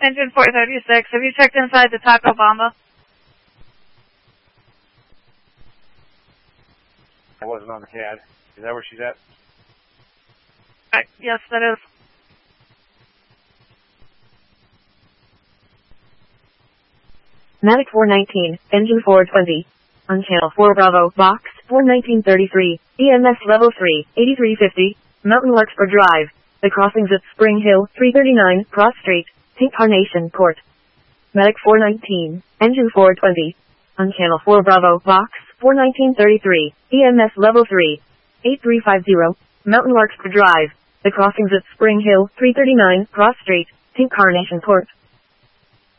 Engine 436, have you checked inside the Taco Bomba? I wasn't on the CAD. Is that where she's at? Yes, that is. Medic 419, Engine 420. On Channel 4 Bravo, Box 41933, EMS Level 3, 8350, Mountain Larkspur Drive. The crossings at Spring Hill, 339, Cross Street, Pink Carnation Court. Medic 419, Engine 420. On Channel 4 Bravo, Box 41933, EMS Level 3, 8350, Mountain Larkspur Drive. The crossings at Spring Hill, 339, Cross Street, Pink Carnation Court.